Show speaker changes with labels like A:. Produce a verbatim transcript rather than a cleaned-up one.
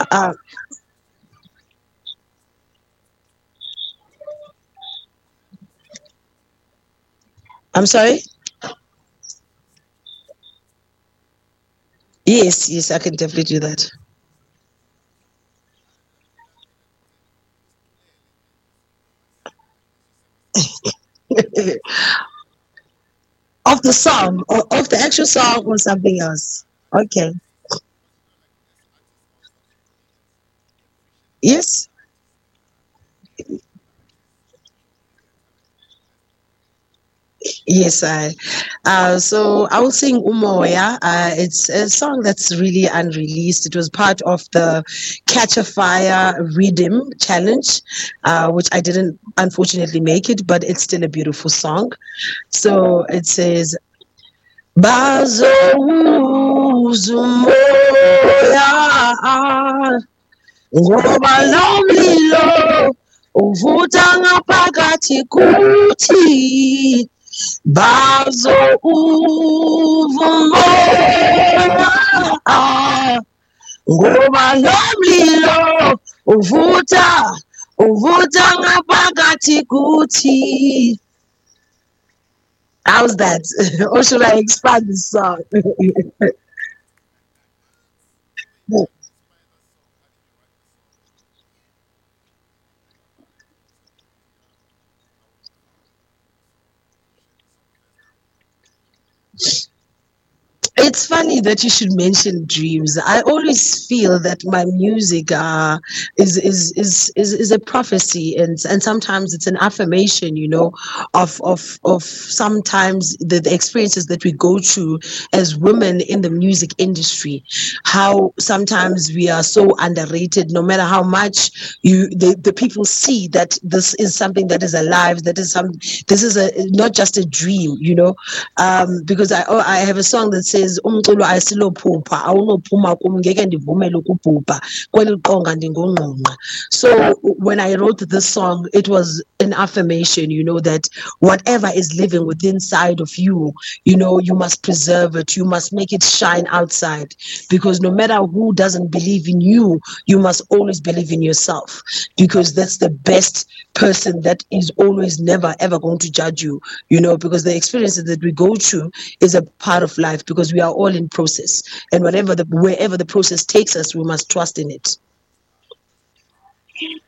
A: Uh, I'm sorry. Yes, yes, I can definitely do that. Of the song, or of the actual song, or something else. Okay. Yes. Yes, I. Uh, so I will sing Umoya. Uh, it's a song that's really unreleased. It was part of the Catch a Fire Rhythm Challenge, uh, which I didn't unfortunately make it, but it's still a beautiful song. So it says, Bazo Umoya, ngoba lo mlilo uvutha ngaphakathi kuthi bazo uvumoya ngoba lo mlilo uvutha uvutha ngaphakathi kuthi. How's that? Or should I expand the song? It's funny that you should mention dreams. I always feel that my music uh, is, is is is is a prophecy, and and sometimes it's an affirmation, you know, of of of sometimes the, the experiences that we go through as women in the music industry. How sometimes we are so underrated, no matter how much you the, the people see that this is something that is alive, that is some this is a not just a dream, you know. Um, because I oh, I have a song that says umculo ayisilophupha awunophuma kum ngeke ndivumele ukubhubha kweli qonga ndingungqungqa. So when I wrote this song, it was an affirmation, you know, that whatever is living within inside of you, you know, you must preserve it, you must make it shine outside, because no matter who doesn't believe in you, you must always believe in yourself, because that's the best person that is always never ever going to judge you, you know, because the experiences that we go through is a part of life, because we are all in process, and whatever the wherever the process takes us, we must trust in it.